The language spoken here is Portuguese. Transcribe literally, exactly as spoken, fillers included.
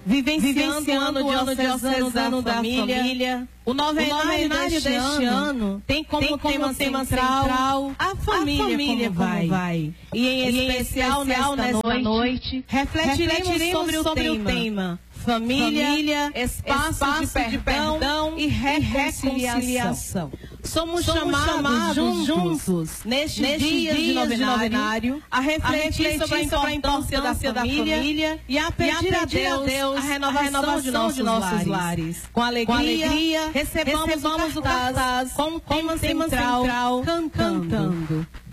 vivenciando o ano diocesano da família. O novenário deste ano tem como tema central a família como vai. E em especial nesta noite, refletiremos sobre o tema família, família espaço, espaço de, perdão de perdão e reconciliação. Somos, Somos chamados, chamados juntos, juntos nestes neste dias, dias de novenário, de novenário a refletir, a refletir sobre a importância, importância da, família, da família e a pedir, e a, pedir a Deus a renovação, a renovação de, nossos de nossos lares. lares. Com alegria, Com alegria recebamos, recebamos o cartaz com o tema central, central cantando. cantando.